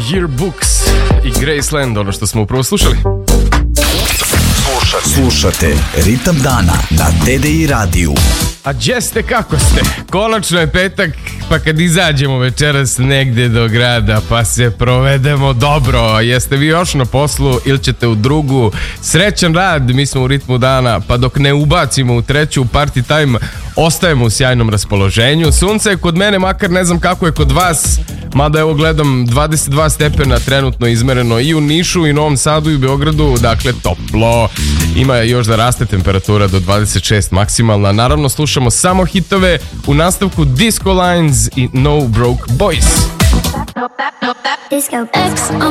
Yearbooks i Graceland, ono što smo upravo slušali. Slušate Ritam dana na TDI radiju. A gdje ste, kako ste? Konačno je petak, pa kad izađemo večeras negdje do grada pa se provedemo dobro. Jeste vi još na poslu ili ćete u drugu? Srećan rad, mi smo u ritmu dana, pa dok ne ubacimo u treću party time, ostajemo u sjajnom raspoloženju. Sunce je kod mene, makar ne znam kako je kod vas, mada evo gledam 22 stepena trenutno izmereno i u Nišu i Novom Sadu i u Beogradu, dakle toplo. Ima još da raste temperatura do 26 maksimalna. Naravno slušamo samo hitove, u nastavku Disco Lines i No Broke Boys. Disco X